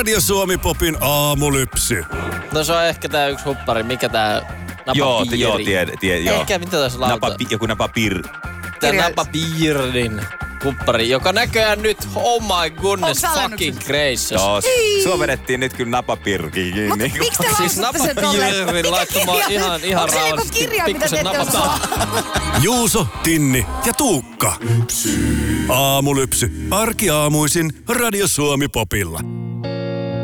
Radio Suomi Popin aamulypsy. No se on ehkä tää yksi huppari. Mikä tää napapiiri? Joo, joo. Ehkä mitä tässä lauta? Joku napapir. Tää napapiirin huppari, joka näköjään nyt, oh my goodness, fucking gracious. Joo, sua vedettiin nyt kyllä napapirkiin kiinni. Mut miksi te Siis lausutte sen tolleen? napapiirin laittamaan ihan Onko se joku rauhallisesti kirja, mitä te pikkusen ette napapaa. Juuso, Tinni ja Tuukka. Aamulypsy. Arkiaamuisin Radio Suomi Popilla.